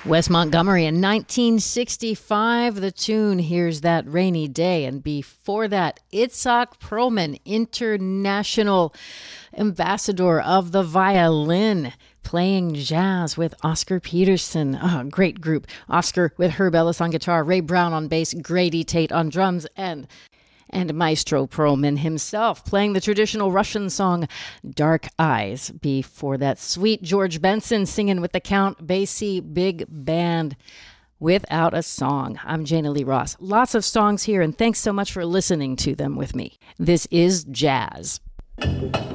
Wes Montgomery in 1965, the tune Here's That Rainy Day. And before that, Itzhak Perlman, international ambassador of the violin, playing jazz with Oscar Peterson. Oh, great group. Oscar with Herb Ellis on guitar, Ray Brown on bass, Grady Tate on drums, and Maestro Perlman himself playing the traditional Russian song Dark Eyes. Before that, sweet George Benson singing with the Count Basie Big Band, Without a Song. I'm Jana Lee Ross. Lots of songs here, and thanks so much for listening to them with me. This is Jazz.